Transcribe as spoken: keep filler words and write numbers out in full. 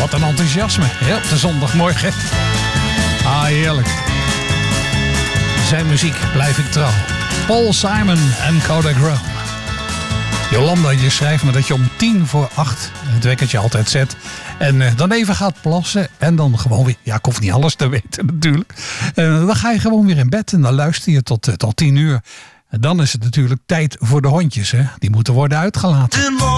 Wat een enthousiasme, hè, op de zondagmorgen. Ah, heerlijk. Zijn muziek blijf ik trouw. Paul Simon en Kodak Rowe. Jolanda, je schrijft me dat je om tien voor acht het wekkertje altijd zet. En uh, dan even gaat plassen. En dan gewoon weer. Ja, ik hoef niet alles te weten natuurlijk. Uh, dan ga je gewoon weer in bed. En dan luister je tot, uh, tot tien uur. En dan is het natuurlijk tijd voor de hondjes. Hè? Die moeten worden uitgelaten.